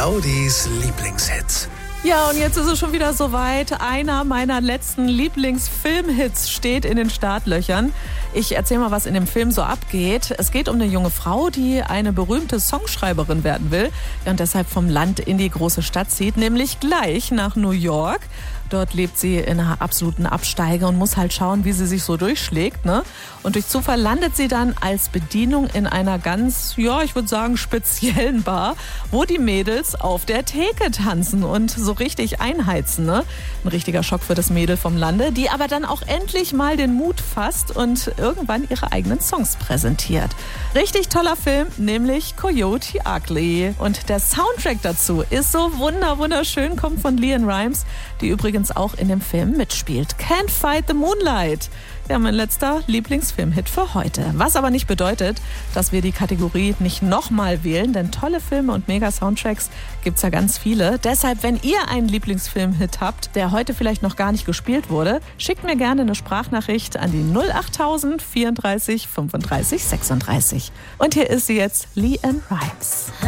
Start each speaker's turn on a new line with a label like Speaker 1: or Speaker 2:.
Speaker 1: Claudis Lieblingshits.
Speaker 2: Ja, und jetzt ist es schon wieder soweit. Einer meiner letzten Lieblingsfilmhits steht in den Startlöchern. Ich erzähle mal, was in dem Film so abgeht. Es geht um eine junge Frau, die eine berühmte Songschreiberin werden will und deshalb vom Land in die große Stadt zieht, nämlich gleich nach New York. Dort lebt sie in einer absoluten Absteige und muss halt schauen, wie sie sich so durchschlägt, ne? Und durch Zufall landet sie dann als Bedienung in einer ganz, ich würde sagen, speziellen Bar, wo die Mädels auf der Theke tanzen und so richtig einheizen, ne? Ein richtiger Schock für das Mädel vom Lande, die aber dann auch endlich mal den Mut fasst und irgendwann ihre eigenen Songs präsentiert. Richtig toller Film, nämlich Coyote Ugly. Und der Soundtrack dazu ist so wunderschön, kommt von LeAnn Rimes, die übrigens auch in dem Film mitspielt. Can't Fight the Moonlight. Ja, mein letzter Lieblingsfilmhit für heute. Was aber nicht bedeutet, dass wir die Kategorie nicht nochmal wählen, denn tolle Filme und Mega-Soundtracks gibt's ja ganz viele. Deshalb, wenn ihr einen Lieblingsfilmhit habt, der heute vielleicht noch gar nicht gespielt wurde, schickt mir gerne eine Sprachnachricht an die 08000 34 35 36. Und hier ist sie jetzt, LeAnn Rimes.